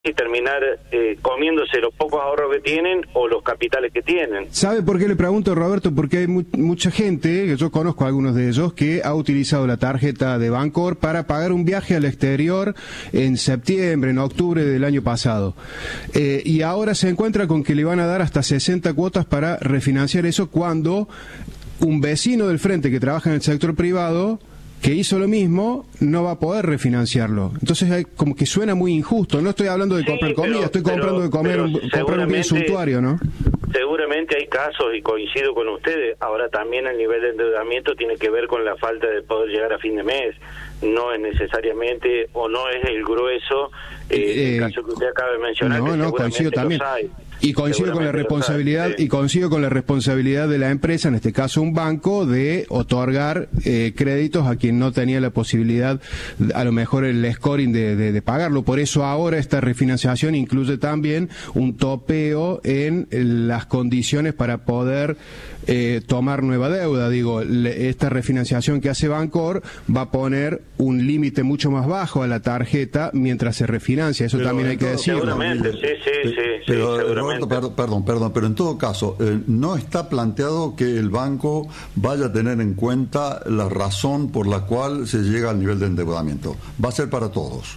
y terminar comiéndose los pocos ahorros que tienen o los capitales que tienen. ¿Sabe por qué le pregunto, Roberto? Porque hay mucha gente, que yo conozco a algunos de ellos, que ha utilizado la tarjeta de Bancor para pagar un viaje al exterior en septiembre, en octubre del año pasado. Y ahora se encuentra con que le van a dar hasta 60 cuotas para refinanciar eso, cuando un vecino del frente que trabaja en el sector privado, que hizo lo mismo, no va a poder refinanciarlo. Entonces hay, como que suena muy injusto. No estoy hablando de comprar comida, estoy comprando de comprar un bien suntuario, ¿no? Seguramente hay casos, y coincido con ustedes. Ahora también el nivel de endeudamiento tiene que ver con la falta de poder llegar a fin de mes. No es necesariamente, o no es el grueso, el caso que usted acaba de mencionar. No, coincido también. Y coincido con la responsabilidad, y coincido con la responsabilidad de la empresa, en este caso un banco, de otorgar créditos a quien no tenía la posibilidad, a lo mejor el scoring de pagarlo. Por eso ahora esta refinanciación incluye también un topeo en las condiciones para poder tomar nueva deuda. Digo, esta refinanciación que hace Bancor va a poner un límite mucho más bajo a la tarjeta mientras se refinancia. Eso también hay que decirlo. Seguramente, sí, seguramente. Perdón, pero en todo caso, ¿no está planteado que el banco vaya a tener en cuenta la razón por la cual se llega al nivel de endeudamiento? ¿Va a ser para todos?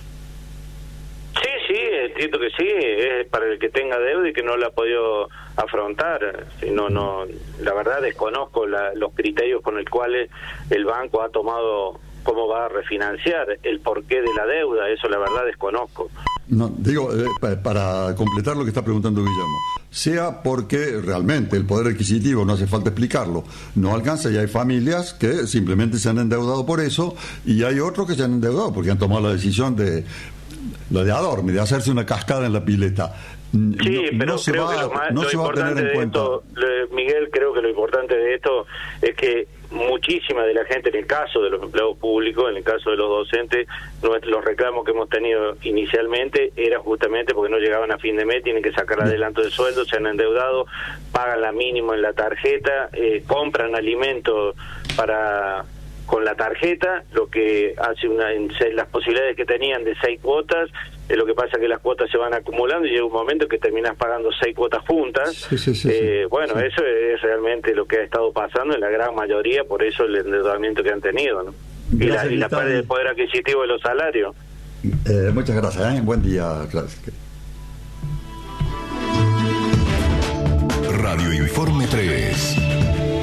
Sí, entiendo que sí, es para el que tenga deuda y que no la ha podido afrontar. La verdad desconozco los criterios con los cuales el banco ha tomado cómo va a refinanciar, el porqué de la deuda, eso la verdad desconozco. No, digo, para completar lo que está preguntando Guillermo, sea porque realmente el poder adquisitivo, no hace falta explicarlo, no alcanza, y hay familias que simplemente se han endeudado por eso, y hay otros que se han endeudado porque han tomado la decisión de adorme, de hacerse una cascada en la pileta. Sí, pero creo que lo importante de esto, Miguel, creo que lo importante de esto es que muchísima de la gente, en el caso de los empleados públicos, en el caso de los docentes, los reclamos que hemos tenido inicialmente era justamente porque no llegaban a fin de mes, tienen que sacar adelanto de sueldo, se han endeudado, pagan la mínima en la tarjeta, compran alimentos con la tarjeta, lo que hace las posibilidades que tenían de 6 cuotas, lo que pasa es que las cuotas se van acumulando y llega un momento que terminas pagando 6 cuotas juntas. Sí. Eso es realmente lo que ha estado pasando en la gran mayoría, por eso el endeudamiento que han tenido, ¿no? Gracias, y la pérdida del poder adquisitivo de los salarios. Muchas gracias, buen día. Radio Informe 3.